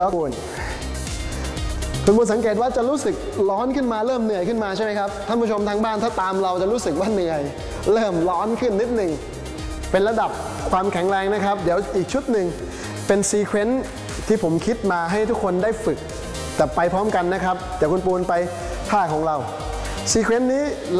คุณสังเกตว่าจะรู้สึกร้อนขึ้นมาเริ่มเหนื่อยขึ้นมาใช่ไหมครับท่านผู้ชมทางบ้านถ้าตามเราจะรู้สึกว่าเหนื่อยเริ่มร้อนขึ้นนิดหนึ่งเป็นระดับความแข็งแรงนะครับเดี๋ยวอีกชุดหนึ่งเป็นซีเควนซ์ที่ผมคิดมาให้ทุกคนได้ฝึกแต่ไปพร้อมกันนะครับเดี๋ยวคุณปูนไปท่าของเราซีเควนซ์นี้